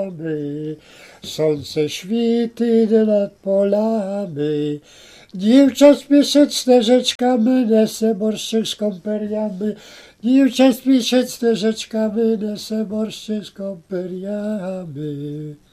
Słońce świty nad polami, dziewczę spieszeczne rzeczkami, nese borszczyk z kąperiami, dziewczę spieszeczne rzeczkami, nese borszczyk z kąperiami.